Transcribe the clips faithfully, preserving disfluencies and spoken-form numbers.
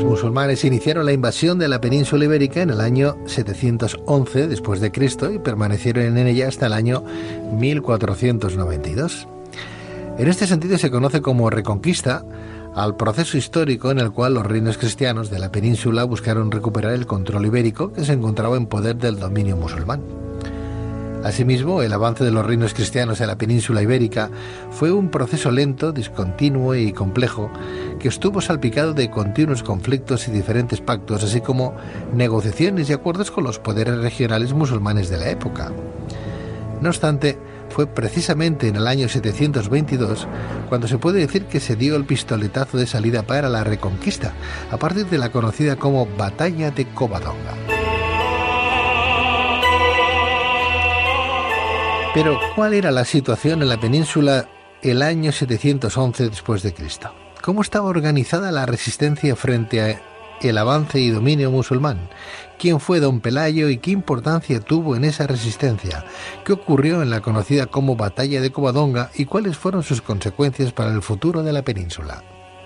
musulmanes iniciaron la invasión de la península ibérica en el año setecientos once después de Cristo y permanecieron en ella hasta el año mil cuatrocientos noventa y dos. En este sentido se conoce como Reconquista al proceso histórico en el cual los reinos cristianos de la península buscaron recuperar el control ibérico que se encontraba en poder del dominio musulmán. Asimismo, el avance de los reinos cristianos en la península ibérica fue un proceso lento, discontinuo y complejo que estuvo salpicado de continuos conflictos y diferentes pactos, así como negociaciones y acuerdos con los poderes regionales musulmanes de la época. No obstante, fue precisamente en el año setecientos veintidós cuando se puede decir que se dio el pistoletazo de salida para la Reconquista, a partir de la conocida como Batalla de Covadonga. Pero, ¿cuál era la situación en la península el año setecientos once después de Cristo? ¿Cómo estaba organizada la resistencia frente a el avance y dominio musulmán? ¿Quién fue don Pelayo y qué importancia tuvo en esa resistencia? ¿Qué ocurrió en la conocida como Batalla de Covadonga y cuáles fueron sus consecuencias para el futuro de la península?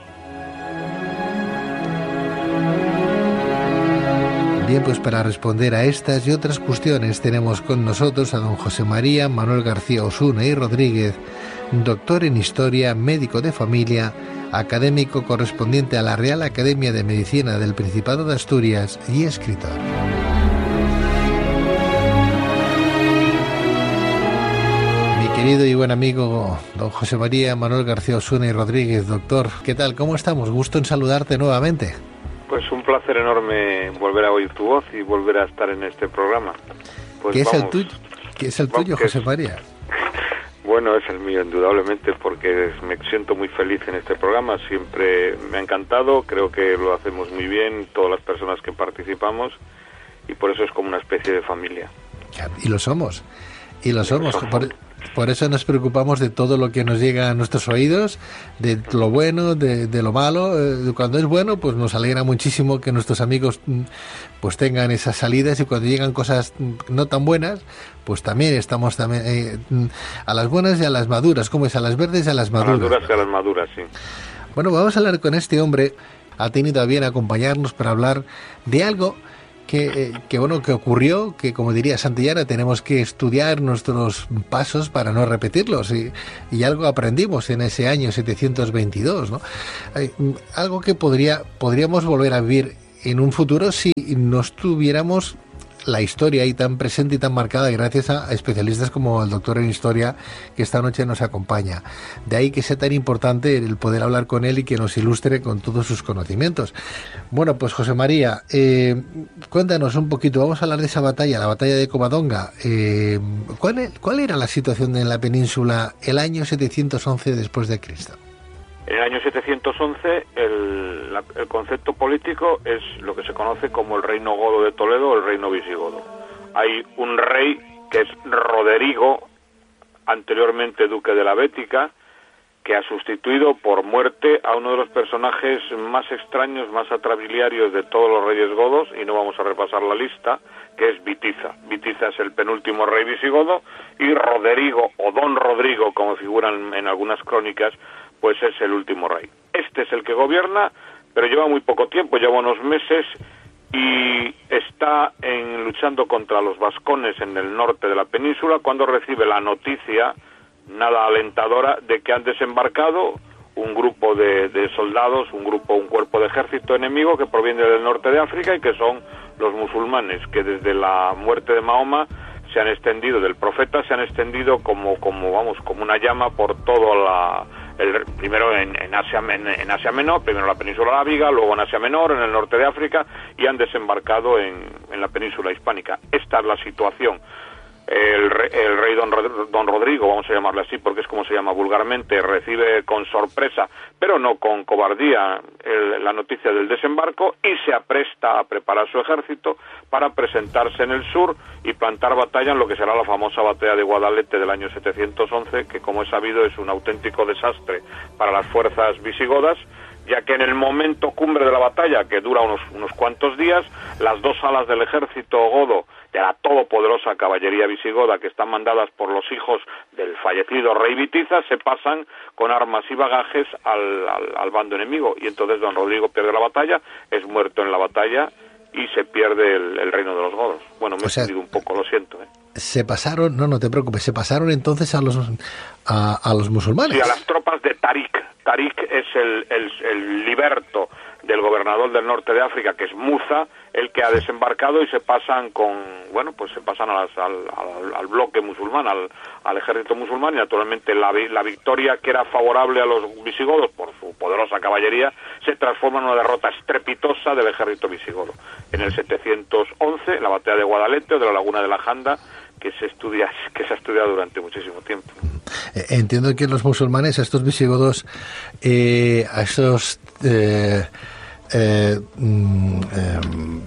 Bien, pues para responder a estas y otras cuestiones tenemos con nosotros a don José María Manuel García Osuna y Rodríguez, doctor en Historia, médico de familia, académico correspondiente a la Real Academia de Medicina del Principado de Asturias y escritor. Mi querido y buen amigo don José María Manuel García Osuna y Rodríguez, doctor, ¿qué tal? ¿Cómo estamos? Gusto en saludarte nuevamente. Pues un placer enorme volver a oír tu voz y volver a estar en este programa. Pues ¿Qué, es vamos, el tuyo? ¿Qué es el vamos, tuyo, José María? Bueno, es el mío, indudablemente, porque me siento muy feliz en este programa. Siempre me ha encantado, creo que lo hacemos muy bien, todas las personas que participamos, y por eso es como una especie de familia. Y lo somos, y lo somos. Por, por eso nos preocupamos de todo lo que nos llega a nuestros oídos, de lo bueno, de, de lo malo. Cuando es bueno, pues nos alegra muchísimo que nuestros amigos pues tengan esas salidas, y cuando llegan cosas no tan buenas, pues también estamos también eh, a las buenas y a las maduras. ¿Cómo es? A las verdes y a las maduras. A las duras y a las maduras, sí. Bueno, vamos a hablar con este hombre. Ha tenido a bien acompañarnos para hablar de algo que, eh, que bueno, que ocurrió, que como diría Santillana, tenemos que estudiar nuestros pasos para no repetirlos, y, y algo aprendimos en ese año setecientos veintidós, ¿no? Eh, algo que podría podríamos volver a vivir en un futuro si no estuviéramos la historia ahí tan presente y tan marcada gracias a especialistas como el doctor en Historia que esta noche nos acompaña. De ahí que sea tan importante el poder hablar con él y que nos ilustre con todos sus conocimientos. Bueno, pues José María, eh, cuéntanos un poquito, vamos a hablar de esa batalla, la batalla de Covadonga. Eh, ¿cuál, ¿Cuál era la situación en la península el año setecientos once después de Cristo? En el año setecientos once el, la, el concepto político es lo que se conoce como el reino godo de Toledo o el reino visigodo. Hay un rey que es Roderigo, anteriormente duque de la Bética, que ha sustituido por muerte a uno de los personajes más extraños, más atrabiliarios de todos los reyes godos, y no vamos a repasar la lista, que es Vitiza. Vitiza es el penúltimo rey visigodo, y Roderigo, o Don Rodrigo, como figuran en algunas crónicas, pues es el último rey. Este es el que gobierna, pero lleva muy poco tiempo, lleva unos meses, y está en, luchando contra los vascones en el norte de la península, cuando recibe la noticia, nada alentadora, de que han desembarcado un grupo de, de soldados, un grupo, un cuerpo de ejército enemigo que proviene del norte de África y que son los musulmanes, que desde la muerte de Mahoma se han extendido, del profeta, se han extendido como, como vamos, como una llama por toda la... El, primero en, en, Asia, en, en Asia Menor, primero en la península arábiga, luego en Asia Menor, en el norte de África, y han desembarcado en, en la península hispánica. Esta es la situación. El, el rey don, don Rodrigo, vamos a llamarle así porque es como se llama vulgarmente, recibe con sorpresa, pero no con cobardía, el, la noticia del desembarco, y se apresta a preparar su ejército para presentarse en el sur y plantar batalla en lo que será la famosa batalla de Guadalete del año setecientos once, que como es sabido es un auténtico desastre para las fuerzas visigodas, ya que en el momento cumbre de la batalla, que dura unos, unos cuantos días, las dos alas del ejército godo, de la todopoderosa caballería visigoda, que están mandadas por los hijos del fallecido rey Bitiza, se pasan con armas y bagajes al, al, al bando enemigo, y entonces don Rodrigo pierde la batalla, es muerto en la batalla, y se pierde el, el reino de los godos. Bueno, me he extendido un poco, lo siento, ¿eh? Se pasaron, no, no te preocupes, se pasaron entonces a los a, a los musulmanes. Sí, a las tropas de Tarik. Tarik es el, el, el liberto del gobernador del norte de África, que es Musa, el que ha desembarcado, y se pasan con, bueno, pues se pasan a las, al, al, al bloque musulmán, al, al ejército musulmán, y naturalmente la, la victoria que era favorable a los visigodos por su poderosa caballería se transforma en una derrota estrepitosa del ejército visigodo. En el setecientos once, en la batalla de Guadalete o de la Laguna de la Janda, que se estudia, que se ha estudiado durante muchísimo tiempo. Entiendo que los musulmanes, a estos visigodos, eh, a esos eh, eh, eh,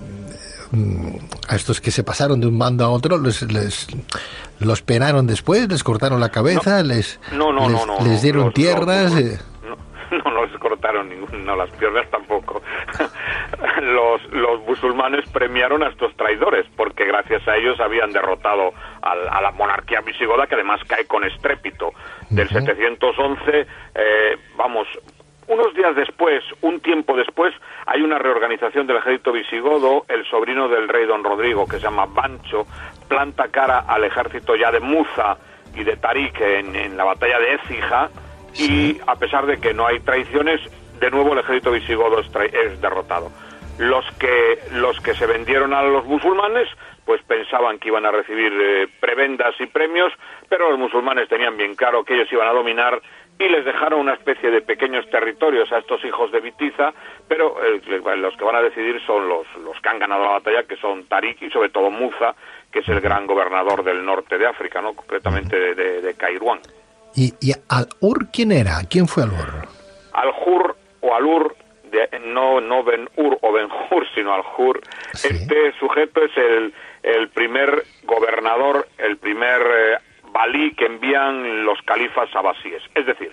a estos que se pasaron de un bando a otro, les, les los penaron después, les cortaron la cabeza, no, les, no, no, les, no, no, les dieron los, tierras. Los, eh. no, no les cortaron ningún, no, las piernas tampoco. Los, los musulmanes premiaron a estos traidores, porque gracias a ellos habían derrotado al, a la monarquía visigoda, que además cae con estrépito. Del uh-huh. setecientos once, eh, vamos, unos días después, un tiempo después, hay una reorganización del ejército visigodo. El sobrino del rey don Rodrigo, que se llama Bancho, planta cara al ejército ya de Musa y de Tarik en, en la batalla de Écija, sí. Y a pesar de que no hay traiciones, de nuevo el ejército visigodo es, tra- es derrotado. Los que los que se vendieron a los musulmanes pues pensaban que iban a recibir eh, prebendas y premios, pero los musulmanes tenían bien claro que ellos iban a dominar y les dejaron una especie de pequeños territorios a estos hijos de Bitiza, pero eh, los que van a decidir son los, los que han ganado la batalla, que son Tarik y sobre todo Musa, que es el gran gobernador del norte de África, ¿no? Concretamente de, de, de Kairouan. ¿Y, y Al-Ur quién era? ¿Quién fue Al-Ur? Al-Hur o Al-Ur, de, no, no Ben-Ur o Ben-Hur, sino Al-Hur. Sí. Este sujeto es el, el primer gobernador, el primer eh, valí que envían los califas abasíes. Es decir,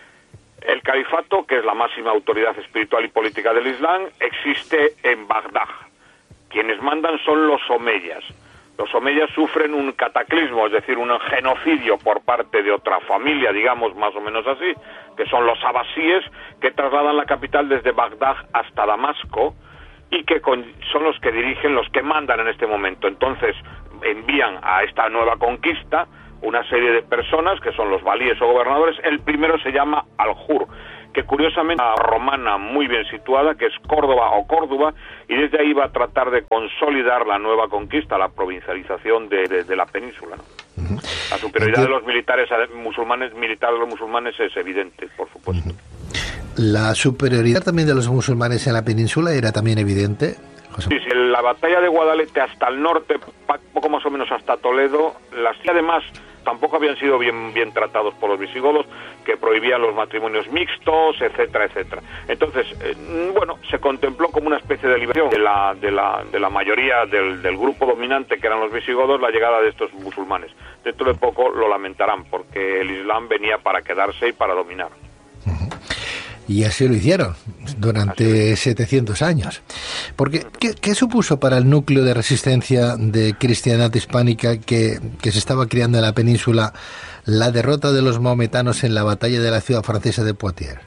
el califato, que es la máxima autoridad espiritual y política del Islam, existe en Bagdad. Quienes mandan son los omeyas. Los omeyas sufren un cataclismo, es decir, un genocidio por parte de otra familia, digamos más o menos así, que son los abasíes, que trasladan la capital desde Bagdad hasta Damasco y que con, son los que dirigen, los que mandan en este momento. Entonces envían a esta nueva conquista una serie de personas que son los valíes o gobernadores. El primero se llama Al-Hur, que curiosamente es una romana muy bien situada, que es Córdoba o Córdoba, y desde ahí va a tratar de consolidar la nueva conquista, la provincialización de, de, de la península, ¿no? Uh-huh. La superioridad Entiendo. de los militares musulmanes, militares de los musulmanes es evidente, por supuesto. Uh-huh. ¿La superioridad también de los musulmanes en la península era también evidente, José? Sí, sí, la batalla de Guadalete hasta el norte, poco más o menos hasta Toledo, las y además tampoco habían sido bien bien tratados por los visigodos, que prohibían los matrimonios mixtos, etcétera, etcétera. Entonces, eh, bueno, se contempló como una especie de liberación de la de la de la mayoría del, del grupo dominante, que eran los visigodos, la llegada de estos musulmanes. Dentro de poco lo lamentarán, porque el Islam venía para quedarse y para dominar. Uh-huh. Y así lo hicieron durante setecientos años. Porque, ¿qué, ¿qué supuso para el núcleo de resistencia de cristiandad hispánica que, que se estaba creando en la península la derrota de los maometanos en la batalla de la ciudad francesa de Poitiers?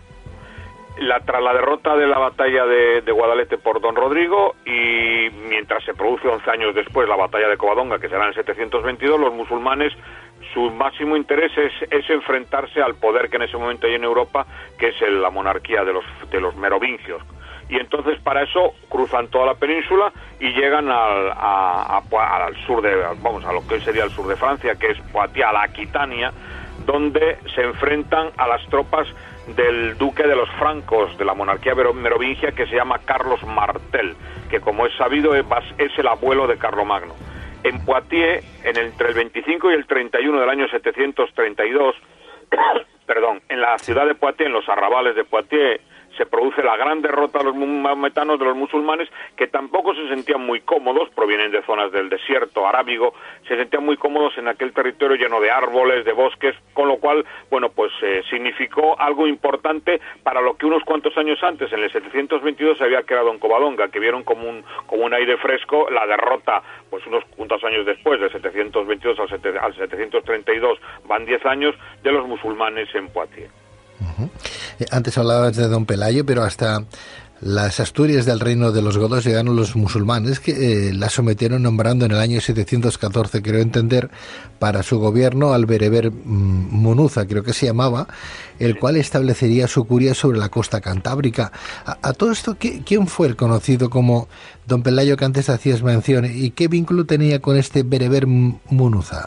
La, tras la derrota de la batalla de, de Guadalete por don Rodrigo, y mientras se produce once años después la batalla de Covadonga, que será en el setecientos veintidós, los musulmanes, su máximo interés es, es enfrentarse al poder que en ese momento hay en Europa, que es el, la monarquía de los, de los merovingios. Y entonces para eso cruzan toda la península y llegan al, a, a, al sur de, vamos, a lo que hoy sería el sur de Francia, que es Poitiers, a la Aquitania, donde se enfrentan a las tropas del duque de los francos, de la monarquía merovingia, que se llama Carlos Martel, que como es sabido es, es el abuelo de Carlomagno. En Poitiers, en el, entre el veinticinco y el treinta y uno del año setecientos treinta y dos, perdón, en la ciudad de Poitiers, en los arrabales de Poitiers, se produce la gran derrota de los maometanos, de los musulmanes, que tampoco se sentían muy cómodos, provienen de zonas del desierto arábigo, se sentían muy cómodos en aquel territorio lleno de árboles, de bosques, con lo cual, bueno, pues eh, significó algo importante para lo que unos cuantos años antes, en el setecientos veintidós, se había creado en Covadonga, que vieron como un, como un aire fresco la derrota, pues unos cuantos años después, del setecientos veintidós al, sete, al setecientos treinta y dos, van diez años, de los musulmanes en Poitiers. Uh-huh. Eh, antes hablabas de Don Pelayo, pero hasta las Asturias del reino de los godos llegaron los musulmanes, que eh, la sometieron nombrando en el año setecientos catorce, creo entender, para su gobierno al bereber mm, Munuza, creo que se llamaba, el cual establecería su curia sobre la costa cantábrica. A, a todo esto, ¿qué, ¿quién fue el conocido como Don Pelayo que antes hacías mención y qué vínculo tenía con este bereber Munuza?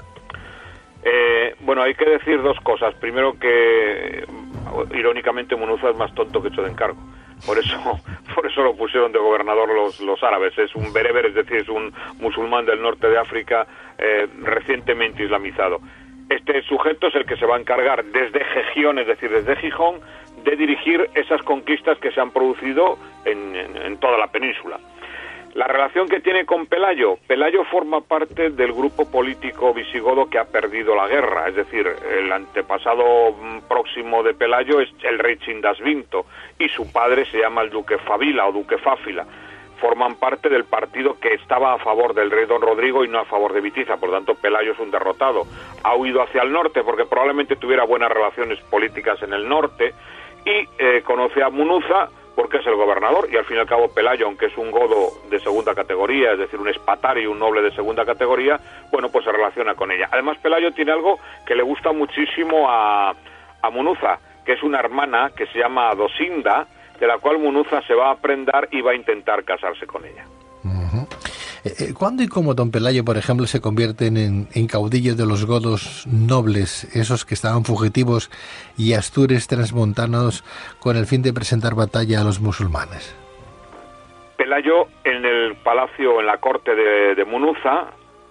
Eh, bueno, hay que decir dos cosas. Primero que, irónicamente, Munuza es más tonto que hecho de encargo. Por eso, por eso lo pusieron de gobernador los, los árabes. Es un bereber, es decir, es un musulmán del norte de África eh, recientemente islamizado. Este sujeto es el que se va a encargar desde Gejión, es decir, desde Gijón, de dirigir esas conquistas que se han producido en, en, en toda la península. La relación que tiene con Pelayo, Pelayo forma parte del grupo político visigodo que ha perdido la guerra, es decir, el antepasado próximo de Pelayo es el rey Chindasvinto y su padre se llama el duque Fabila o duque Fáfila. Forman parte del partido que estaba a favor del rey Don Rodrigo y no a favor de Vitiza, por lo tanto Pelayo es un derrotado. Ha huido hacia el norte porque probablemente tuviera buenas relaciones políticas en el norte y eh, conoce a Munuza porque es el gobernador, y al fin y al cabo Pelayo, aunque es un godo de segunda categoría, es decir, un espatario, un noble de segunda categoría, bueno, pues se relaciona con ella. Además, Pelayo tiene algo que le gusta muchísimo a, a Munuza, que es una hermana que se llama Dosinda, de la cual Munuza se va a prendar y va a intentar casarse con ella. Uh-huh. ¿Cuándo y cómo Don Pelayo, por ejemplo, se convierten en, en caudillo de los godos nobles, esos que estaban fugitivos y astures transmontanos con el fin de presentar batalla a los musulmanes? Pelayo, en el palacio, en la corte de, de Munuza,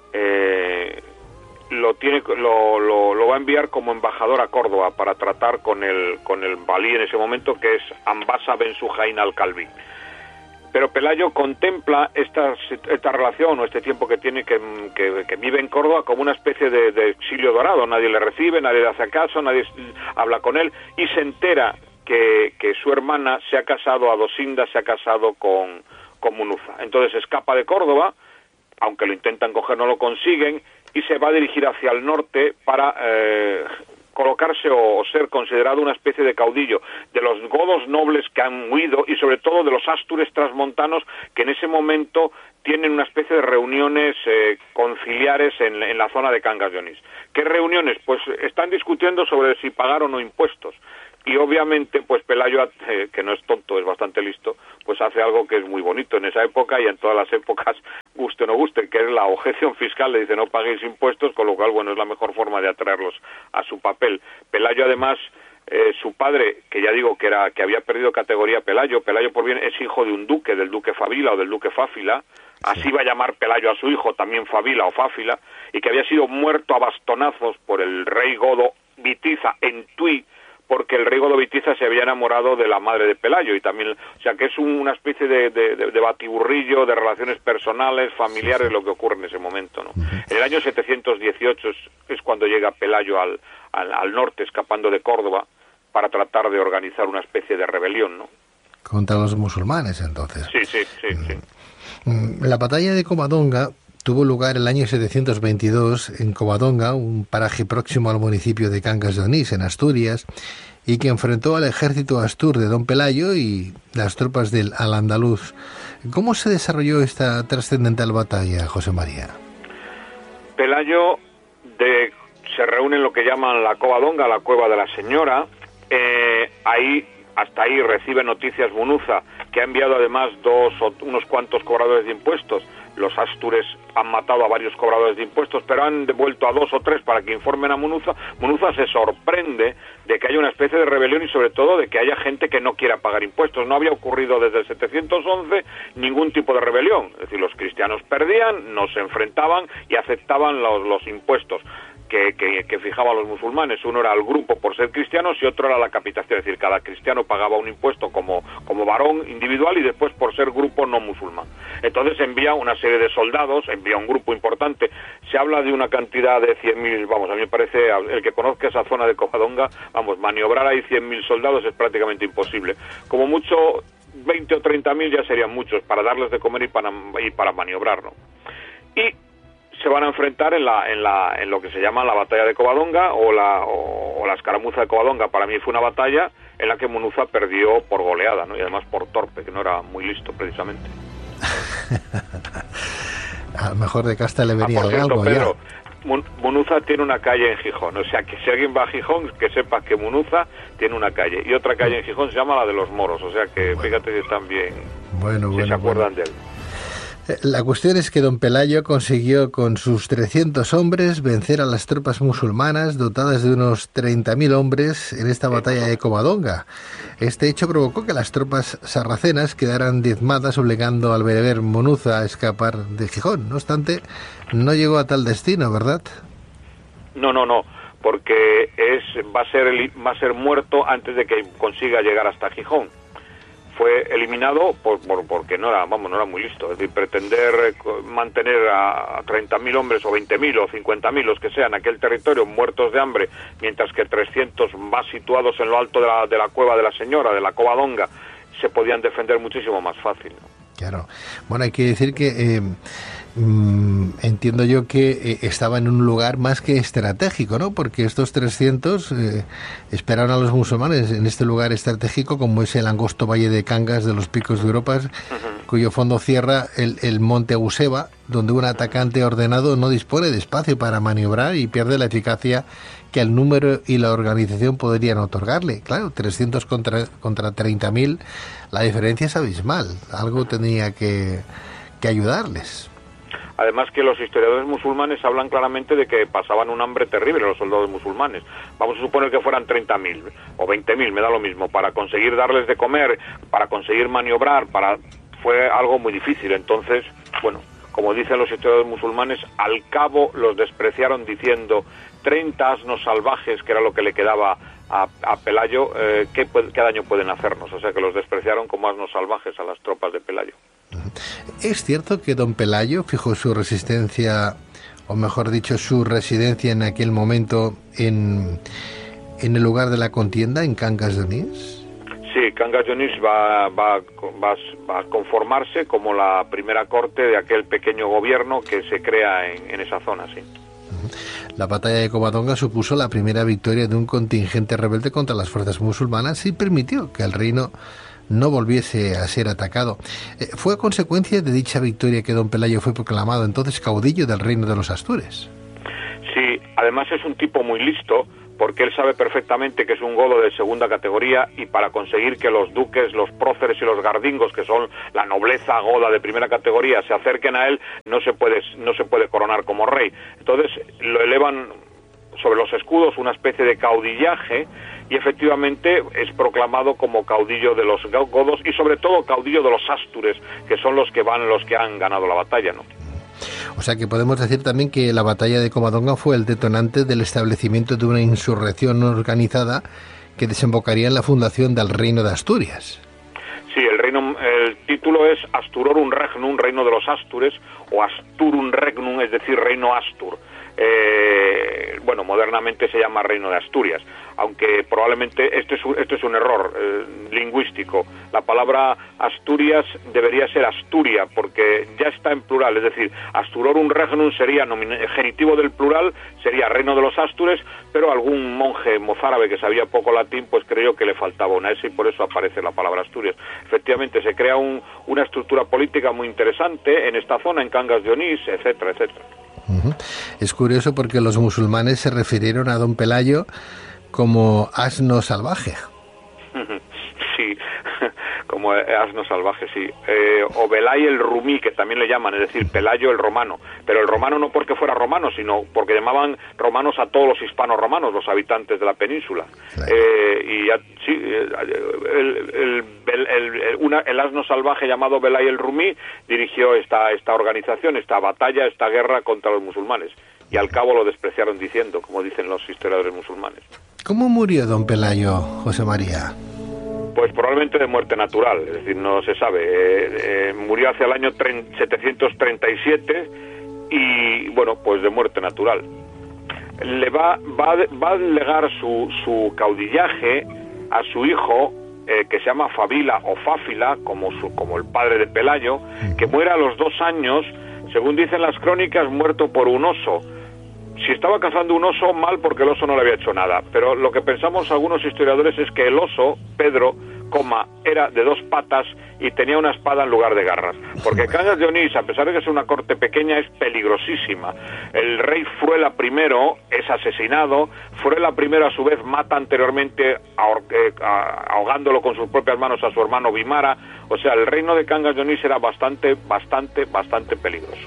eh, lo tiene, lo, lo, lo va a enviar como embajador a Córdoba para tratar con el con el valí en ese momento, que es Ambasa Ben Sujain al-Kalbi. Pero Pelayo contempla esta, esta relación o este tiempo que tiene que, que, que vive en Córdoba como una especie de, de exilio dorado. Nadie le recibe, nadie le hace caso, nadie habla con él y se entera que, que su hermana se ha casado, a Dosinda se ha casado con, con Munuza. Entonces escapa de Córdoba, aunque lo intentan coger no lo consiguen, y se va a dirigir hacia el norte para eh, colocarse o, o ser considerado una especie de caudillo de los godos nobles que han huido y sobre todo de los astures transmontanos que en ese momento tienen una especie de reuniones eh, conciliares en, en la zona de Cangas de Onís. ¿Qué reuniones? Pues están discutiendo sobre si pagar o no impuestos. Y obviamente, pues Pelayo, eh, que no es tonto, es bastante listo, pues hace algo que es muy bonito en esa época y en todas las épocas, guste o no guste, que es la objeción fiscal. Le dice no paguéis impuestos, con lo cual, bueno, es la mejor forma de atraerlos a su papel. Pelayo, además, eh, su padre, que ya digo que era que había perdido categoría Pelayo, Pelayo por bien es hijo de un duque, del duque Fabila o del duque Fáfila, así va a llamar Pelayo a su hijo, también Fabila o Fáfila, y que había sido muerto a bastonazos por el rey godo Vitiza en Tui, porque el rey godo Vitiza se había enamorado de la madre de Pelayo y también, o sea que es un, una especie de, de, de, de batiburrillo de relaciones personales, familiares, lo que ocurre en ese momento, ¿no? En el año setecientos dieciocho es, es cuando llega Pelayo al, al, al norte, escapando de Córdoba, para tratar de organizar una especie de rebelión, ¿no? Contra los musulmanes, entonces. Sí, sí, sí, sí. La batalla de Covadonga tuvo lugar el año setecientos veintidós en Covadonga, un paraje próximo al municipio de Cangas de Onís, en Asturias, y que enfrentó al ejército astur de Don Pelayo y las tropas del Al-Andaluz. ¿Cómo se desarrolló esta trascendental batalla, José María? Pelayo de, se reúne en lo que llaman la Covadonga, la Cueva de la Señora. Eh, ahí, hasta ahí recibe noticias Munuza, que ha enviado además dos o unos cuantos cobradores de impuestos. Los astures han matado a varios cobradores de impuestos, pero han devuelto a dos o tres para que informen a Munuza. Munuza se sorprende de que haya una especie de rebelión y sobre todo de que haya gente que no quiera pagar impuestos. No había ocurrido desde el setecientos once ningún tipo de rebelión. Es decir, los cristianos perdían, no se enfrentaban y aceptaban los, los impuestos. que, que, que fijaba a los musulmanes. Uno era el grupo por ser cristianos y otro era la capitación, es decir, cada cristiano pagaba un impuesto como, como varón individual y después por ser grupo no musulmán. Entonces envía una serie de soldados, envía un grupo importante. Se habla de una cantidad de cien mil, vamos, a mí me parece, el que conozca esa zona de Covadonga, vamos, maniobrar ahí cien mil soldados es prácticamente imposible. Como mucho veinte o treinta mil ya serían muchos para darles de comer y para, y para maniobrar, ¿no? Y se van a enfrentar en la en la en lo que se llama la batalla de Covadonga o la o, o la escaramuza de Covadonga. Para mí fue una batalla en la que Munuza perdió por goleada, ¿no? Y además por torpe, que no era muy listo precisamente. A lo mejor de Casta le venía ah, por cierto, algo Pedro, ya. Munuza tiene una calle en Gijón, o sea que si alguien va a Gijón, que sepa que Munuza tiene una calle, y otra calle en Gijón se llama la de los Moros, o sea que bueno, fíjate si están bien, bueno, si bueno, se acuerdan bueno. de él. La cuestión es que don Pelayo consiguió con sus trescientos hombres vencer a las tropas musulmanas dotadas de unos treinta mil hombres en esta batalla de Covadonga. Este hecho provocó que las tropas sarracenas quedaran diezmadas, obligando al bereber Munuza a escapar de Gijón. No obstante, no llegó a tal destino, ¿verdad? No, no, no, porque es va a ser va a ser muerto antes de que consiga llegar hasta Gijón. Fue eliminado por, por porque no era, vamos, no era muy listo. Es decir, pretender mantener a treinta mil hombres o veinte mil o cincuenta mil, los que sean, aquel territorio muertos de hambre, mientras que trescientos más situados en lo alto de la, de la cueva de la Señora, de la Covadonga, se podían defender muchísimo más fácil, ¿no? Claro. Bueno, hay que decir que eh, mmm, entiendo yo que eh, estaba en un lugar más que estratégico, ¿no? Porque estos trescientos eh, esperaron a los musulmanes en este lugar estratégico como es el angosto valle de Cangas de los Picos de Europa, uh-huh. cuyo fondo cierra el, el monte Useba, donde un atacante ordenado no dispone de espacio para maniobrar y pierde la eficacia que el número y la organización podrían otorgarle. Claro, trescientos contra, contra treinta mil, la diferencia es abismal. Algo tenía que, que ayudarles. Además que los historiadores musulmanes hablan claramente de que pasaban un hambre terrible los soldados musulmanes. Vamos a suponer que fueran treinta mil o veinte mil, me da lo mismo, para conseguir darles de comer, para conseguir maniobrar, para fue algo muy difícil. Entonces, bueno, como dicen los historiadores musulmanes, al cabo los despreciaron diciendo treinta asnos salvajes, que era lo que le quedaba a, a Pelayo, eh, ¿qué, ¿qué daño pueden hacernos? O sea que los despreciaron como asnos salvajes a las tropas de Pelayo. ¿Es cierto que don Pelayo fijó su resistencia, o mejor dicho, su residencia en aquel momento en, en el lugar de la contienda, en Cangas de Onís? Sí, Cangas de Onís va, va, va, va a conformarse como la primera corte de aquel pequeño gobierno que se crea en, en esa zona, sí. La batalla de Covadonga supuso la primera victoria de un contingente rebelde contra las fuerzas musulmanas y permitió que el reino no volviese a ser atacado. Eh, fue a consecuencia de dicha victoria que don Pelayo fue proclamado entonces caudillo del reino de los Astures. Sí, además es un tipo muy listo, porque él sabe perfectamente que es un godo de segunda categoría y para conseguir que los duques, los próceres y los gardingos, que son la nobleza goda de primera categoría, se acerquen a él, no se puede, no se puede coronar como rey. Entonces lo elevan sobre los escudos, una especie de caudillaje, y efectivamente es proclamado como caudillo de los godos y sobre todo caudillo de los Astures, que son los que van, los que han ganado la batalla, ¿no? O sea que podemos decir también que la batalla de Covadonga fue el detonante del establecimiento de una insurrección organizada que desembocaría en la fundación del Reino de Asturias. Sí, el reino, el título es Asturorum Regnum, Reino de los Astures, o Asturum Regnum, es decir, Reino Astur. Eh, bueno, modernamente se llama Reino de Asturias, aunque probablemente este es un, esto es un error eh, lingüístico. La palabra Asturias debería ser Asturia, porque ya está en plural, es decir, Asturorum Regnum sería genitivo del plural, sería Reino de los Astures, pero algún monje mozárabe que sabía poco latín, pues creyó que le faltaba una S y por eso aparece la palabra Asturias. Efectivamente, se crea un, una estructura política muy interesante en esta zona, en Cangas de Onís, etcétera, etcétera. Uh-huh. Es curioso porque los musulmanes se refirieron a don Pelayo como asno salvaje. Sí, como asno salvaje, sí. Eh, o Belay el Rumí, que también le llaman, es decir, Pelayo el romano. Pero el romano no porque fuera romano, sino porque llamaban romanos a todos los hispanos romanos, los habitantes de la península. Claro. Eh, y ya, sí, el, el, el, el, una, el asno salvaje llamado Belay el Rumí dirigió esta, esta organización, esta batalla, esta guerra contra los musulmanes. y al cabo lo despreciaron diciendo, como dicen los historiadores musulmanes. ¿Cómo murió don Pelayo, José María? Pues probablemente de muerte natural, es decir, no se sabe. Eh, eh, murió hacia el año setecientos treinta y siete y, bueno, pues de muerte natural. Le va, va, va a legar su, su caudillaje a su hijo, eh, que se llama Fabila o Fáfila, como, su, como el padre de Pelayo, que muere a los dos años, según dicen las crónicas, muerto por un oso. Si estaba cazando un oso, mal, porque el oso no le había hecho nada. Pero lo que pensamos algunos historiadores es que el oso, Pedro, coma, era de dos patas y tenía una espada en lugar de garras. Porque Cangas de Onís, a pesar de que es una corte pequeña, es peligrosísima. El rey Fruela primero es asesinado. Fruela primero, a su vez, mata anteriormente, ahogándolo con sus propias manos a su hermano Vimara. O sea, el reino de Cangas de Onís era bastante, bastante, bastante peligroso.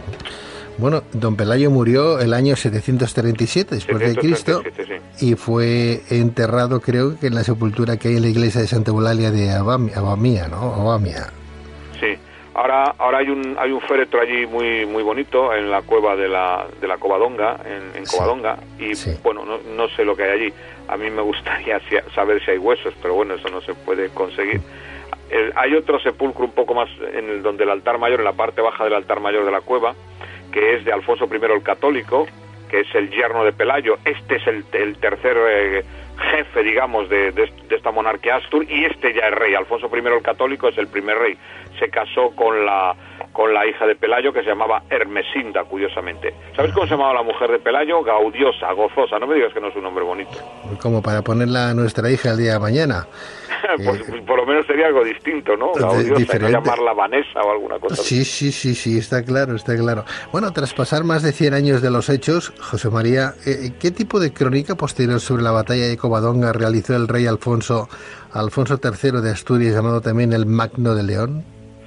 Bueno, don Pelayo murió el año setecientos treinta y siete después de Cristo, sí. Y fue enterrado, creo que en la sepultura que hay en la iglesia de Santa Eulalia de Abamia, Abamia, ¿no? Abamia. Sí. Ahora ahora hay un hay un féretro allí muy muy bonito en la cueva de la de la Covadonga, en, en Covadonga, sí. Y sí. Bueno, no, no sé lo que hay allí. A mí me gustaría saber si hay huesos, pero bueno, eso no se puede conseguir. El, hay otro sepulcro un poco más en el donde el altar mayor, en la parte baja del altar mayor de la cueva, que es de Alfonso primero el Católico, que es el yerno de Pelayo. Este es el, el tercer eh, jefe, digamos, de, de, de esta monarquía Astur, y este ya es rey. Alfonso primero el Católico es el primer rey. Se casó con la con la hija de Pelayo, que se llamaba Hermesinda, curiosamente. ¿Sabes cómo se llamaba la mujer de Pelayo? Gaudiosa, gozosa. No me digas que no es un nombre bonito. Como para ponerla a nuestra hija el día de mañana. Pues, eh, por lo menos sería algo distinto, ¿no? Gaudiosa, no llamarla Vanessa o alguna cosa. Sí, sí, sí, sí, está claro, está claro. Bueno, tras pasar más de cien años de los hechos, José María, eh, ¿qué tipo de crónica posterior sobre la batalla de Covadonga realizó el rey Alfonso, Alfonso tercero de Asturias, llamado también el Magno de León?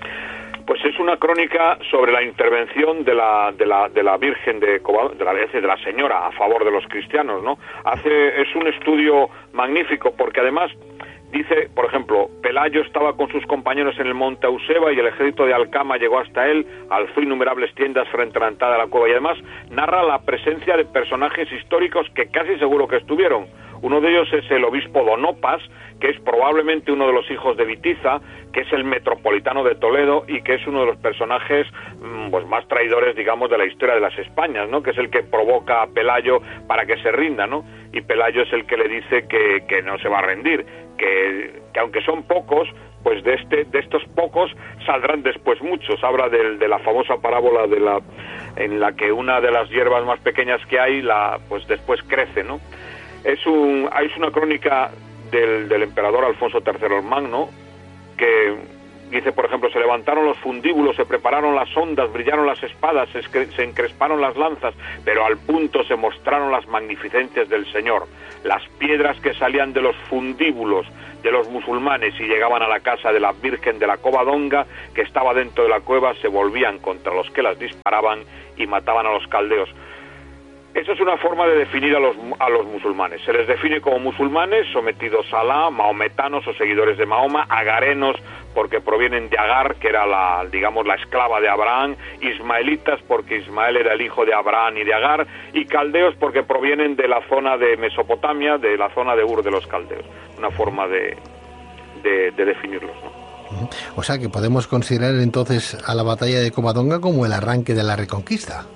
Pues es una crónica sobre la intervención de la de la de la Virgen de Covadonga, de la de la Señora a favor de los cristianos, ¿no? Hace es un estudio magnífico porque además dice, por ejemplo, Pelayo estaba con sus compañeros en el monte Euseba y el ejército de Alcama llegó hasta él, alzó innumerables tiendas frente a la entrada de la cueva, y además narra la presencia de personajes históricos que casi seguro que estuvieron. Uno de ellos es el obispo Donopas, que es probablemente uno de los hijos de Vitiza, que es el metropolitano de Toledo y que es uno de los personajes pues más traidores, digamos, de la historia de las Españas, ¿no? Que es el que provoca a Pelayo para que se rinda, ¿no? Y Pelayo es el que le dice que, que no se va a rendir, que, que aunque son pocos, pues de este de estos pocos saldrán después muchos. Habla de, de la famosa parábola de la en la que una de las hierbas más pequeñas que hay, la pues después crece, ¿no? Es un es una crónica del, del emperador Alfonso tercero el Magno, que dice, por ejemplo, se levantaron los fundíbulos, se prepararon las ondas, brillaron las espadas, se, se encresparon las lanzas, pero al punto se mostraron las magnificencias del Señor. Las piedras que salían de los fundíbulos de los musulmanes y llegaban a la casa de la Virgen de la Covadonga, que estaba dentro de la cueva, se volvían contra los que las disparaban y mataban a los caldeos. Esa es una forma de definir a los, a los musulmanes. Se les define como musulmanes sometidos a Alá, maometanos o seguidores de Mahoma, agarenos porque provienen de Agar, que era la, digamos, la esclava de Abraham, ismaelitas porque Ismael era el hijo de Abraham y de Agar, y caldeos porque provienen de la zona de Mesopotamia, de la zona de Ur de los caldeos. Una forma de, de, de definirlos, ¿no? O sea que podemos considerar entonces a la batalla de Covadonga como el arranque de la Reconquista.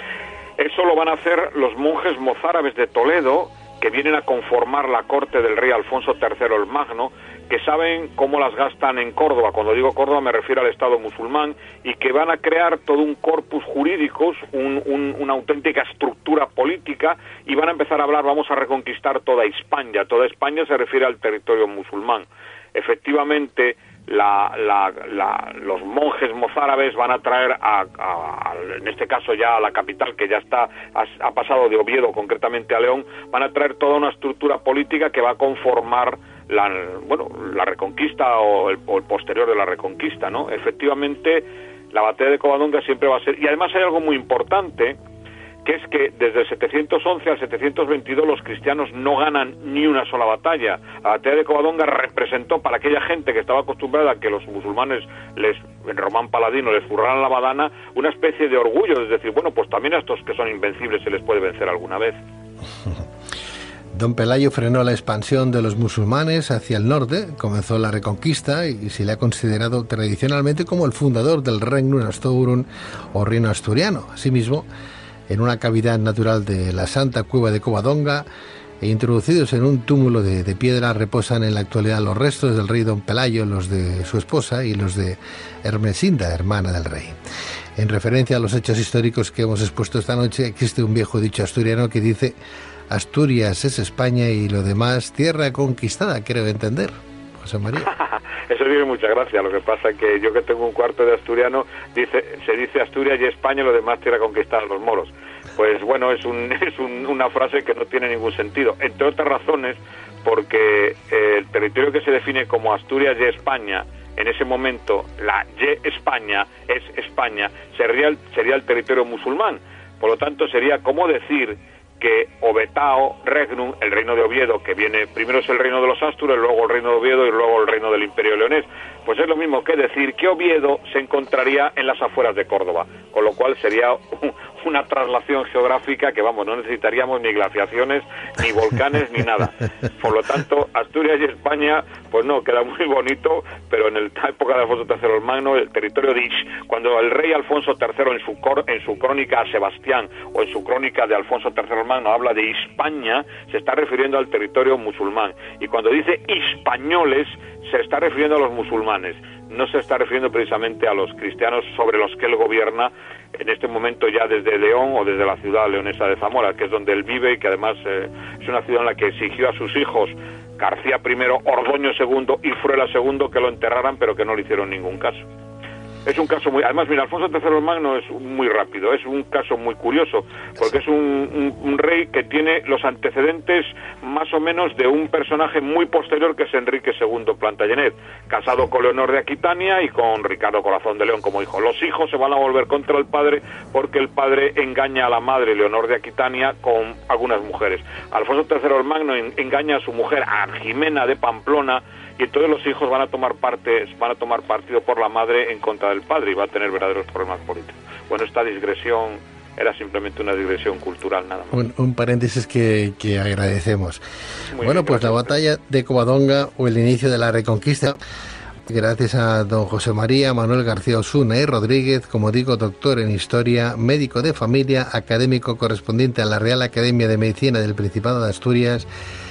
Eso lo van a hacer los monjes mozárabes de Toledo, que vienen a conformar la corte del rey Alfonso tercero el Magno, que saben cómo las gastan en Córdoba. Cuando digo Córdoba me refiero al Estado musulmán, y que van a crear todo un corpus jurídicos, un, un, una auténtica estructura política, y van a empezar a hablar, vamos a reconquistar toda España. Toda España se refiere al territorio musulmán. Efectivamente, La, la, la, los monjes mozárabes van a traer, a, a, a, en este caso ya a la capital, que ya está ha, ha pasado de Oviedo concretamente a León, van a traer toda una estructura política que va a conformar la, bueno, la reconquista o el, o el posterior de la reconquista, ¿no? Efectivamente, la batalla de Covadonga siempre va a ser, y además hay algo muy importante, que es que desde el setecientos once al setecientos veintidós los cristianos no ganan ni una sola batalla. La batalla de Covadonga representó para aquella gente que estaba acostumbrada a que los musulmanes les en Román Paladino les furraran la badana, una especie de orgullo, es decir, bueno, pues también a estos que son invencibles se les puede vencer alguna vez. Don Pelayo frenó la expansión de los musulmanes hacia el norte, comenzó la reconquista y se le ha considerado tradicionalmente como el fundador del Regnum Astaurum o Reino Asturiano. Asimismo, en una cavidad natural de la Santa Cueva de Covadonga e introducidos en un túmulo de, de piedra reposan en la actualidad los restos del rey Don Pelayo, los de su esposa y los de Hermesinda, hermana del rey. En referencia a los hechos históricos que hemos expuesto esta noche, existe un viejo dicho asturiano que dice: Asturias es España y lo demás tierra conquistada, creo entender. José María. Eso tiene mucha gracia, lo que pasa es que yo que tengo un cuarto de asturiano, dice, se dice Asturias y España y lo demás tierra conquistada los moros. Pues bueno, es, un, es un, una frase que no tiene ningún sentido, entre otras razones porque eh, el territorio que se define como Asturias y España, en ese momento la Y España es España, sería el, sería el territorio musulmán. Por lo tanto, sería como decir que Obetao Regnum, el reino de Oviedo, que viene, primero es el reino de los Astures, luego el reino de Oviedo y luego el reino del Imperio Leonés, pues es lo mismo que decir que Oviedo se encontraría en las afueras de Córdoba, con lo cual sería una traslación geográfica que, vamos, no necesitaríamos ni glaciaciones, ni volcanes, ni nada. Por lo tanto, Asturias y España, pues no, queda muy bonito, pero en la época de Alfonso tercero el Magno, el territorio de Ix, cuando el rey Alfonso tercero en su, cor, en su crónica a Sebastián, o en su crónica de Alfonso tercero el Magno, habla de Hispania, se está refiriendo al territorio musulmán. Y cuando dice españoles, se está refiriendo a los musulmanes, no se está refiriendo precisamente a los cristianos sobre los que él gobierna en este momento ya desde León o desde la ciudad leonesa de Zamora, que es donde él vive y que además eh, es una ciudad en la que exigió a sus hijos, García primero, Ordoño segundo y Fruela segundo, que lo enterraran, pero que no le hicieron ningún caso. Es un caso muy... Además, mira, Alfonso tercero el Magno es muy rápido, es un caso muy curioso, porque es un, un, un rey que tiene los antecedentes más o menos de un personaje muy posterior, que es Enrique segundo Plantagenet, casado con Leonor de Aquitania y con Ricardo Corazón de León como hijo. Los hijos se van a volver contra el padre porque el padre engaña a la madre, Leonor de Aquitania, con algunas mujeres. Alfonso tercero el Magno engaña a su mujer, a Jimena de Pamplona, y entonces los hijos van a tomar parte, van a tomar partido por la madre en contra del padre y va a tener verdaderos problemas políticos. Bueno, esta digresión era simplemente una digresión cultural, nada más. Un, un paréntesis que, que agradecemos. Muy bueno, bien, pues gracias. La batalla de Covadonga o el inicio de la Reconquista, gracias a don José María Manuel García Osuna y Rodríguez, como digo, doctor en Historia, médico de familia, académico correspondiente a la Real Academia de Medicina del Principado de Asturias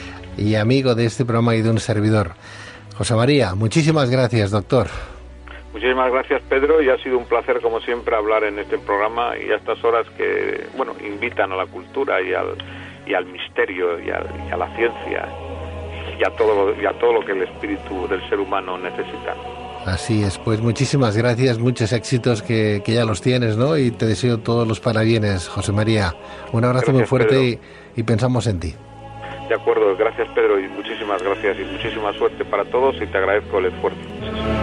y amigo de este programa y de un servidor. José María, muchísimas gracias, doctor. Muchísimas gracias, Pedro, y ha sido un placer, como siempre, hablar en este programa y a estas horas que, bueno, invitan a la cultura y al, y al misterio y, al, y a la ciencia y a, todo, y a todo lo que el espíritu del ser humano necesita. Así es, pues muchísimas gracias, muchos éxitos que, que ya los tienes, ¿no? Y te deseo todos los parabienes, José María. Un abrazo gracias, muy fuerte y, y pensamos en ti. De acuerdo, gracias Pedro y muchísimas gracias y muchísima suerte para todos y te agradezco el esfuerzo.